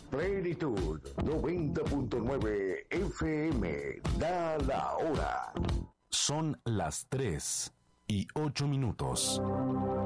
Plenitud 90.9 FM. Da la hora. Son las 3:08.